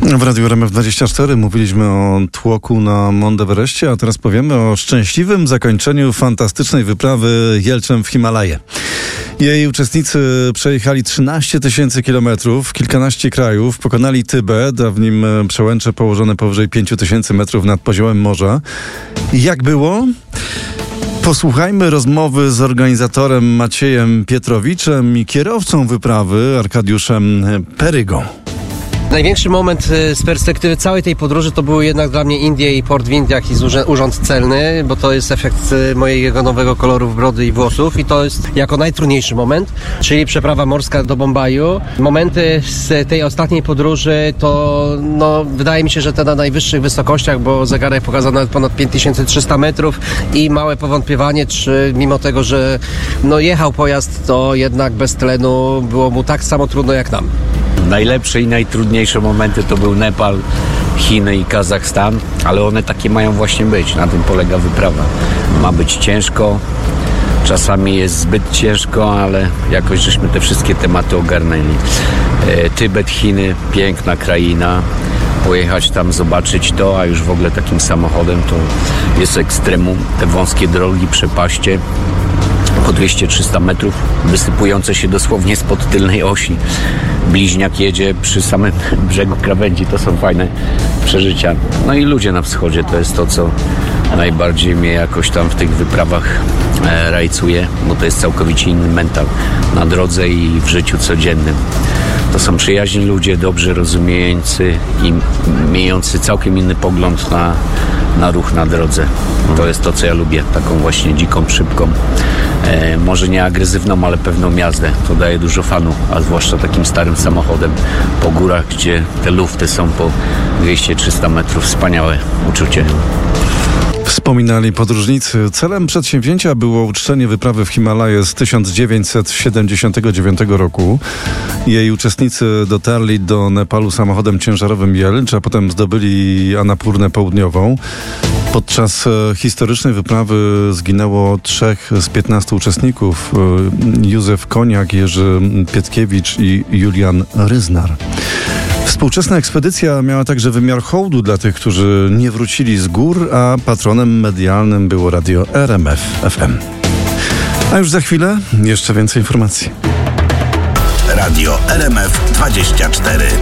W Radiu RMF24 mówiliśmy o tłoku na Mount Everestie, a teraz powiemy o szczęśliwym zakończeniu fantastycznej wyprawy Jelczem w Himalaje. Jej uczestnicy przejechali 13 000 kilometrów, kilkanaście krajów, pokonali Tybet, a w nim przełęcze położone powyżej 5000 metrów nad poziomem morza. Jak było? Posłuchajmy rozmowy z organizatorem Maciejem Pietrowiczem i kierowcą wyprawy Arkadiuszem Perygą. Największy moment z perspektywy całej tej podróży to były jednak dla mnie Indie i port w Indiach i urząd celny, bo to jest efekt mojego nowego koloru brody i włosów i to jest jako najtrudniejszy moment, czyli przeprawa morska do Bombaju. Momenty z tej ostatniej podróży to wydaje mi się, że te na najwyższych wysokościach, bo zegarek pokazał nawet ponad 5300 metrów i małe powątpiewanie, czy mimo tego, że jechał pojazd, to jednak bez tlenu było mu tak samo trudno jak nam. Najlepsze i najtrudniejsze momenty to był Nepal, Chiny i Kazachstan, ale one takie mają właśnie być. Na tym polega wyprawa. Ma być ciężko, czasami jest zbyt ciężko, ale jakoś żeśmy te wszystkie tematy ogarnęli. Tybet, Chiny, piękna kraina. Pojechać tam, zobaczyć to, a już w ogóle takim samochodem to jest ekstremum. Te wąskie drogi, przepaście po 200-300 metrów, wysypujące się dosłownie spod tylnej osi. Bliźniak jedzie przy samym brzegu krawędzi, to są fajne przeżycia. No i ludzie na wschodzie, to jest to, co najbardziej mnie jakoś tam w tych wyprawach rajcuje, bo to jest całkowicie inny mental na drodze i w życiu codziennym. To są przyjaźni ludzie, dobrze rozumiejący i mający całkiem inny pogląd na ruch na drodze. To jest to, co ja lubię, taką właśnie dziką, szybką, może nie agresywną, ale pewną jazdę. To daje dużo fanu, a zwłaszcza takim starym samochodem po górach, gdzie te lufty są po 200-300 metrów. Wspaniałe uczucie. Wspominali podróżnicy. Celem przedsięwzięcia było uczczenie wyprawy w Himalaje z 1979 roku. Jej uczestnicy dotarli do Nepalu samochodem ciężarowym Jelcz, a potem zdobyli Annapurnę Południową. Podczas historycznej wyprawy zginęło 3 z 15 uczestników. Józef Koniak, Jerzy Pietkiewicz i Julian Ryznar. Współczesna ekspedycja miała także wymiar hołdu dla tych, którzy nie wrócili z gór, a patronem medialnym było radio RMF FM. A już za chwilę jeszcze więcej informacji. Radio RMF 24.